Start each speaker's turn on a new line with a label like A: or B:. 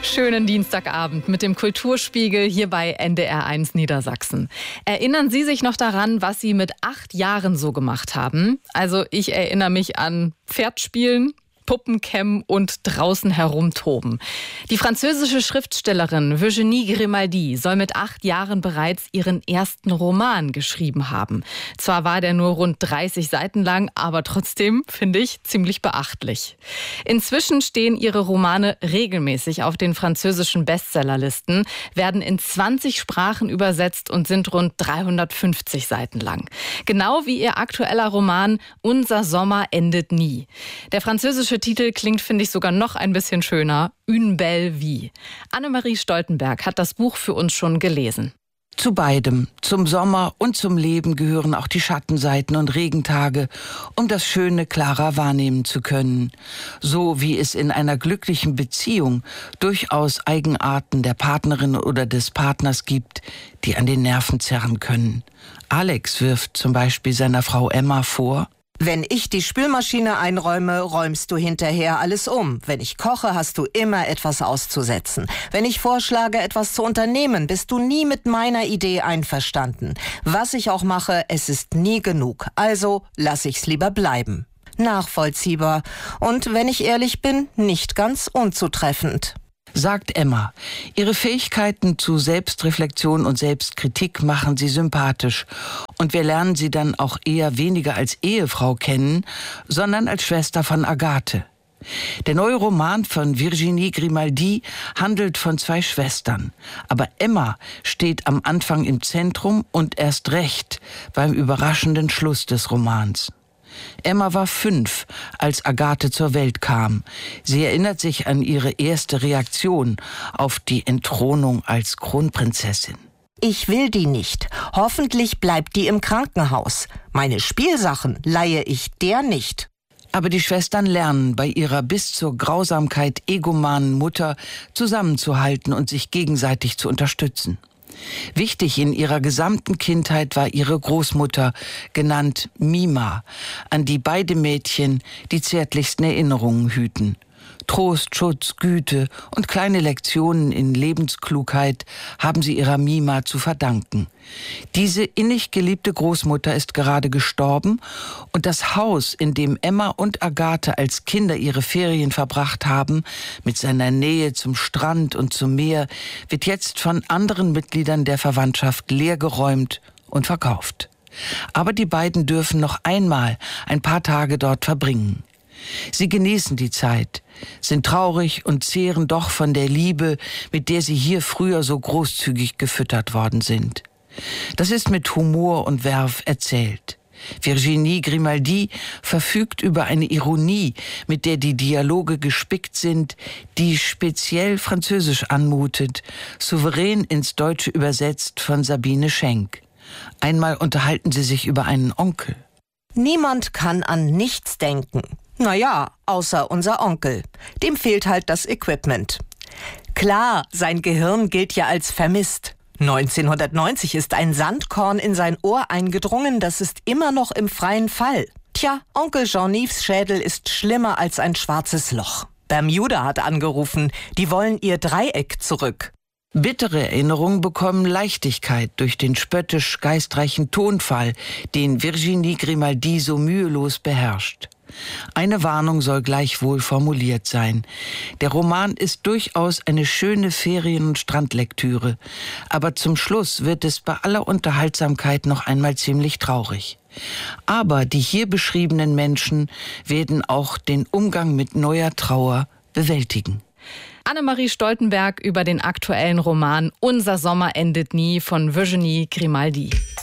A: Schönen Dienstagabend mit dem Kulturspiegel hier bei NDR1 Niedersachsen. Erinnern Sie sich noch daran, was Sie mit 8 Jahren so gemacht haben? Also ich erinnere mich an Pferdspielen, Puppenkämmen und draußen herumtoben. Die französische Schriftstellerin Virginie Grimaldi soll mit 8 Jahren bereits ihren ersten Roman geschrieben haben. Zwar war der nur rund 30 Seiten lang, aber trotzdem, finde ich, ziemlich beachtlich. Inzwischen stehen ihre Romane regelmäßig auf den französischen Bestsellerlisten, werden in 20 Sprachen übersetzt und sind rund 350 Seiten lang. Genau wie ihr aktueller Roman Unser Sommer endet nie. Der französische Titel klingt, finde ich, sogar noch ein bisschen schöner. Une belle vie. Annemarie Stoltenberg hat das Buch für uns schon gelesen.
B: Zu beidem, zum Sommer und zum Leben, gehören auch die Schattenseiten und Regentage, um das Schöne klarer wahrnehmen zu können. So wie es in einer glücklichen Beziehung durchaus Eigenarten der Partnerin oder des Partners gibt, die an den Nerven zerren können. Alex wirft zum Beispiel seiner Frau Emma vor:
C: Wenn ich die Spülmaschine einräume, räumst du hinterher alles um. Wenn ich koche, hast du immer etwas auszusetzen. Wenn ich vorschlage, etwas zu unternehmen, bist du nie mit meiner Idee einverstanden. Was ich auch mache, es ist nie genug. Also lass ich's lieber bleiben. Nachvollziehbar. Und wenn ich ehrlich bin, nicht ganz unzutreffend.
B: Sagt Emma. Ihre Fähigkeiten zu Selbstreflexion und Selbstkritik machen sie sympathisch. Und wir lernen sie dann auch eher weniger als Ehefrau kennen, sondern als Schwester von Agathe. Der neue Roman von Virginie Grimaldi handelt von 2 Schwestern. Aber Emma steht am Anfang im Zentrum und erst recht beim überraschenden Schluss des Romans. Emma war 5, als Agathe zur Welt kam. Sie erinnert sich an ihre erste Reaktion auf die Entthronung als Kronprinzessin.
C: Ich will die nicht. Hoffentlich bleibt die im Krankenhaus. Meine Spielsachen leihe ich der nicht.
B: Aber die Schwestern lernen, bei ihrer bis zur Grausamkeit egomanen Mutter zusammenzuhalten und sich gegenseitig zu unterstützen. Wichtig in ihrer gesamten Kindheit war ihre Großmutter, genannt Mima, an die beide Mädchen die zärtlichsten Erinnerungen hüten. Trost, Schutz, Güte und kleine Lektionen in Lebensklugheit haben sie ihrer Mima zu verdanken. Diese innig geliebte Großmutter ist gerade gestorben und das Haus, in dem Emma und Agathe als Kinder ihre Ferien verbracht haben, mit seiner Nähe zum Strand und zum Meer, wird jetzt von anderen Mitgliedern der Verwandtschaft leergeräumt und verkauft. Aber die beiden dürfen noch einmal ein paar Tage dort verbringen. Sie genießen die Zeit, sind traurig und zehren doch von der Liebe, mit der sie hier früher so großzügig gefüttert worden sind. Das ist mit Humor und Verve erzählt. Virginie Grimaldi verfügt über eine Ironie, mit der die Dialoge gespickt sind, die speziell französisch anmutet, souverän ins Deutsche übersetzt von Sabine Schenk. Einmal unterhalten sie sich über einen Onkel.
C: Niemand kann an nichts denken. Naja, außer unser Onkel. Dem fehlt halt das Equipment. Klar, sein Gehirn gilt ja als vermisst. 1990 ist ein Sandkorn in sein Ohr eingedrungen, das ist immer noch im freien Fall. Tja, Onkel Jean-Yves Schädel ist schlimmer als ein schwarzes Loch. Bermuda hat angerufen, die wollen ihr Dreieck zurück.
B: Bittere Erinnerungen bekommen Leichtigkeit durch den spöttisch geistreichen Tonfall, den Virginie Grimaldi so mühelos beherrscht. Eine Warnung soll gleichwohl formuliert sein. Der Roman ist durchaus eine schöne Ferien- und Strandlektüre, aber zum Schluss wird es bei aller Unterhaltsamkeit noch einmal ziemlich traurig. Aber die hier beschriebenen Menschen werden auch den Umgang mit neuer Trauer bewältigen.
A: Annemarie Stoltenberg über den aktuellen Roman Unser Sommer endet nie von Virginie Grimaldi.